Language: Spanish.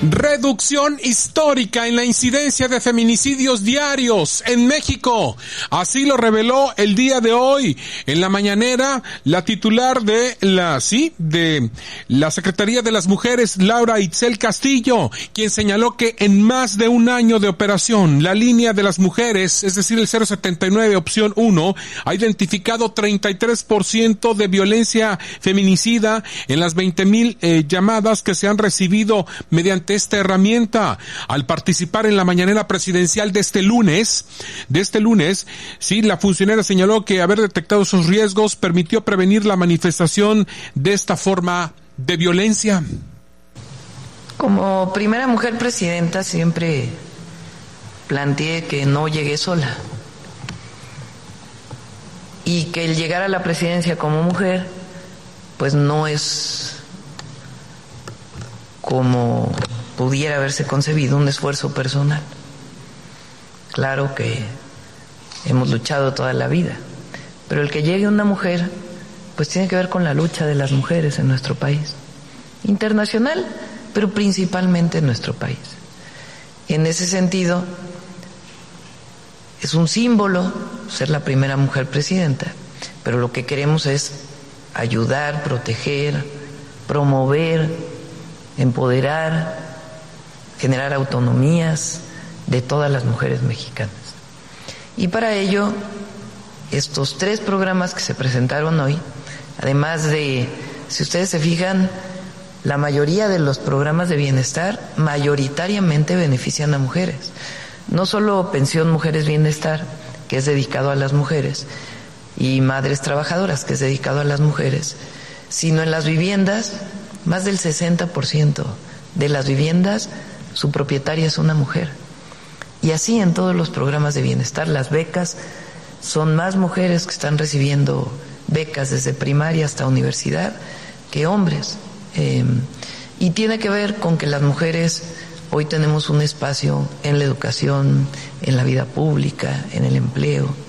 Reducción histórica en la incidencia de feminicidios diarios en México. Así lo reveló el día de hoy en la mañanera la titular de la Secretaría de las Mujeres, Laura Itzel Castillo, quien señaló que en más de un año de operación, la línea de las mujeres, es decir, el 079 opción 1, ha identificado 33% de violencia feminicida en las 20,000 llamadas que se han recibido mediante esta herramienta. Al participar en la mañanera presidencial de este lunes, sí, la funcionaria señaló que haber detectado esos riesgos permitió prevenir la manifestación de esta forma de violencia. Como primera mujer presidenta siempre planteé que no llegué sola y que el llegar a la presidencia como mujer pues no es como pudiera haberse concebido un esfuerzo personal. Claro que hemos luchado toda la vida, pero el que llegue una mujer pues tiene que ver con la lucha de las mujeres en nuestro país, internacional, pero principalmente en nuestro país. En ese sentido, es un símbolo ser la primera mujer presidenta, pero lo que queremos es ayudar, proteger, promover, empoderar, generar autonomías de todas las mujeres mexicanas. Y para ello, estos 3 programas que se presentaron hoy, además de, si ustedes se fijan, la mayoría de los programas de bienestar mayoritariamente benefician a mujeres. No solo Pensión Mujeres Bienestar, que es dedicado a las mujeres, y Madres Trabajadoras, que es dedicado a las mujeres, sino en las viviendas, más del 60% de las viviendas, su propietaria es una mujer. Y así en todos los programas de bienestar, las becas, son más mujeres que están recibiendo becas desde primaria hasta universidad que hombres. Y tiene que ver con que las mujeres hoy tenemos un espacio en la educación, en la vida pública, en el empleo,